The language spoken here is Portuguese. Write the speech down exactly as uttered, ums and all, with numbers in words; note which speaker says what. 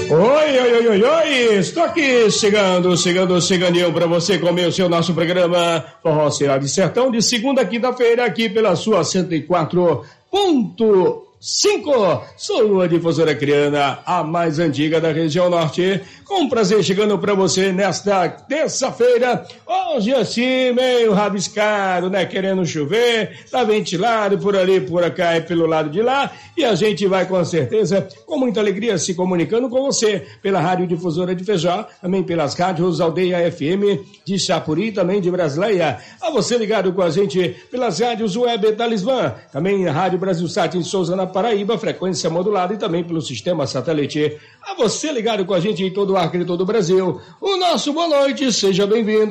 Speaker 1: Oi, oi, oi, oi, oi, estou aqui chegando, chegando, chegando para você com o seu nosso programa Forró Cidade Sertão, de segunda a quinta-feira, aqui pela sua cento e quatro ponto cinco, sua difusora criana, a mais antiga da região norte, com prazer chegando para você nesta terça-feira, hoje assim, meio rabiscado, né, querendo chover, tá ventilado por ali, por cá e pelo lado de lá, e a gente vai com certeza, com muita alegria, se comunicando com você, pela Rádio Difusora de Feijó, também pelas rádios Aldeia F M de Chapuri, também de Brasileia, a você ligado com a gente pelas rádios Web Talismã, também a Rádio Brasil Sat em Souza, na Paraíba, frequência modulada e também pelo sistema satélite. A você ligado com a gente em todo o Acre e todo o Brasil, o nosso boa noite, seja bem-vindo.